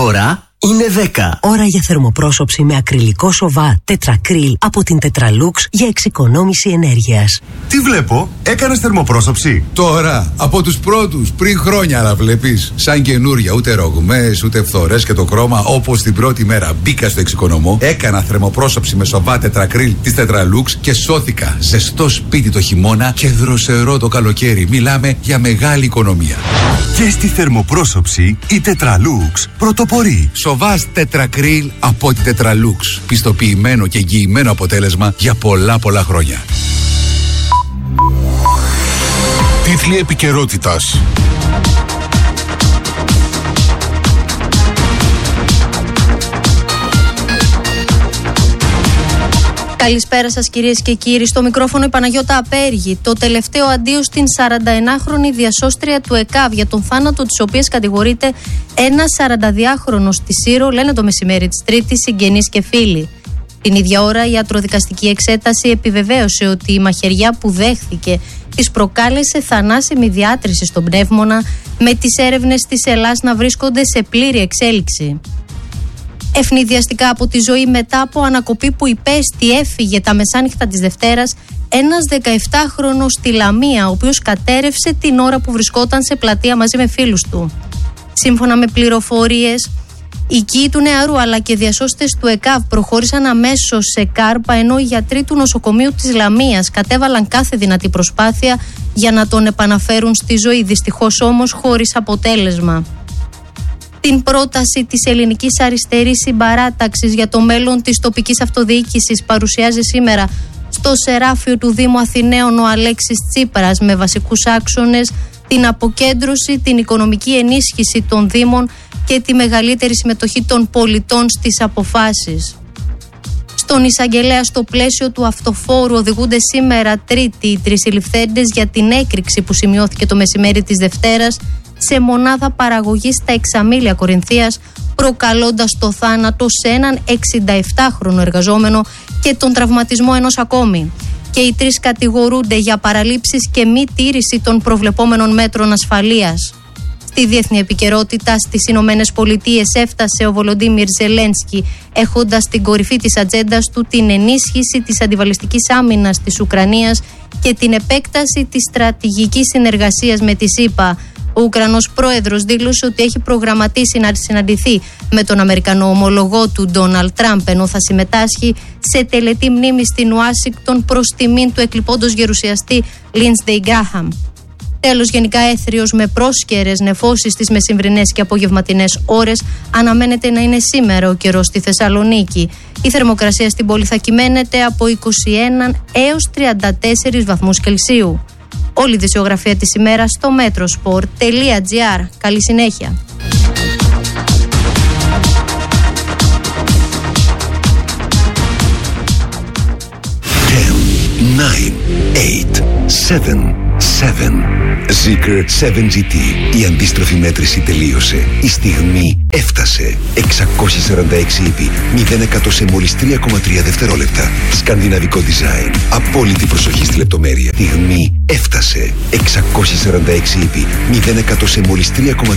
ώρα είναι 10. Ώρα για θερμοπρόσωψη με ακριλικό σοβά τετρακρίλ από την Tetralux για εξοικονόμηση ενέργειας. Τι βλέπω, έκανες θερμοπρόσωψη? Τώρα, από τους πρώτους, πριν χρόνια να βλέπεις. Σαν καινούρια, ούτε ρογμές, ούτε φθορές και το χρώμα, όπως την πρώτη μέρα μπήκα στο εξοικονομώ. Έκανα θερμοπρόσωψη με σοβά τετρακρίλ της Tetralux και σώθηκα. Ζεστό σπίτι το χειμώνα και δροσερό το καλοκαίρι. Μιλάμε για μεγάλη οικονομία. Και στη θερμοπρόσωψη η Tetralux πρωτοπορεί. Σοβάς τετρακρίλ από τη Tetralux. Πιστοποιημένο και εγγυημένο αποτέλεσμα για πολλά χρόνια. Τίτλοι επικαιρότητας. Καλησπέρα σας κυρίες και κύριοι. Στο μικρόφωνο η Παναγιώτα Απέργη. Το τελευταίο αντίο στην 41χρονη διασώστρια του ΕΚΑΒ, για τον θάνατο της οποίας κατηγορείται ένας 42χρονος στη Σύρο, λένε το μεσημέρι της Τρίτης συγγενείς και φίλοι. Την ίδια ώρα η ιατροδικαστική εξέταση επιβεβαίωσε ότι η μαχαιριά που δέχθηκε της προκάλεσε θανάσιμη διάτρηση στον πνεύμονα, με τις έρευνες της Ελλάς να βρίσκονται σε πλήρη εξέλιξη. Ευνηδιαστικά από τη ζωή μετά από ανακοπή που υπέστη, έφυγε τα μεσάνυχτα της Δευτέρας ένας 17χρονος στη Λαμία, ο οποίος κατέρευσε την ώρα που βρισκόταν σε πλατεία μαζί με φίλους του. Σύμφωνα με πληροφορίες, οι οικοί του νεαρού αλλά και διασώστες του ΕΚΑΒ προχώρησαν αμέσως σε κάρπα, ενώ οι γιατροί του νοσοκομείου της Λαμίας κατέβαλαν κάθε δυνατή προσπάθεια για να τον επαναφέρουν στη ζωή, δυστυχώς όμως χωρίς αποτέλεσμα. Την πρόταση της Ελληνικής Αριστερής Συμπαράταξης για το μέλλον της τοπικής αυτοδιοίκησης παρουσιάζει σήμερα στο Σεράφιο του Δήμου Αθηναίων ο Αλέξης Τσίπρας, με βασικούς άξονες την αποκέντρωση, την οικονομική ενίσχυση των Δήμων και τη μεγαλύτερη συμμετοχή των πολιτών στις αποφάσεις. Στον εισαγγελέα, στο πλαίσιο του αυτοφόρου, οδηγούνται σήμερα Τρίτη οι τρεις συλληφθέντες για την έκρηξη που σημειώθηκε το μεσημέρι της Δευτέρας σε μονάδα παραγωγής στα Εξαμήλια Κορινθίας, προκαλώντας το θάνατο σε έναν 67χρονο εργαζόμενο και τον τραυματισμό ενός ακόμη. Και οι τρεις κατηγορούνται για παραλήψεις και μη τήρηση των προβλεπόμενων μέτρων ασφαλείας. Στη διεθνή επικαιρότητα, στις Ηνωμένες Πολιτείες έφτασε ο Βολοντίμιρ Ζελένσκι, έχοντας στην κορυφή της ατζέντας του την ενίσχυση της αντιβαλιστικής άμυνας της Ουκρανίας και την επέκταση της στρατηγικής συνεργασίας με τη ΣΥΠΑ. Ο Ουκρανός πρόεδρος δήλωσε ότι έχει προγραμματίσει να συναντηθεί με τον Αμερικανό ομολογό του Ντόναλντ Τραμπ, ενώ θα συμμετάσχει σε τελετή μνήμης στην Ουάσιγκτον προς τιμήν του εκλειπώντος γερουσιαστή Λίνσντεϊ Γκράχαμ. Τέλος, γενικά έθριος με πρόσκαιρες νεφώσεις στις μεσημβρινές και απογευματινές ώρες. Αναμένεται να είναι σήμερα ο καιρός στη Θεσσαλονίκη. Η θερμοκρασία στην πόλη θα κυμαίνεται από 21 έως 34 βαθμούς Κελσίου. Όλη η δισιογραφία της ημέρας στο metrosport.gr. Καλή συνέχεια. 9, 8, 7, 7. Zeekr 7GT. Η αντίστροφη μέτρηση τελείωσε. Η στιγμή έφτασε. 646 ύπη, 0% σε μόλις 3,3 δευτερόλεπτα. Σκανδιναβικό design. Απόλυτη προσοχή στη λεπτομέρεια. Η στιγμή έφτασε. 646 ύπη, 0% σε μόλις 3,3